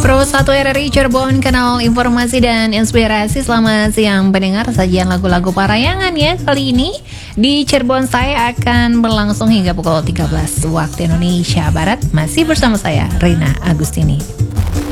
Pro 1 RRI Cirebon, kanal informasi dan inspirasi. Selamat siang pendengar, sajian lagu-lagu parayangan ya. Kali ini di Cirebon saya akan berlangsung hingga pukul 13 waktu Indonesia Barat. Masih bersama saya, Rina Agustini.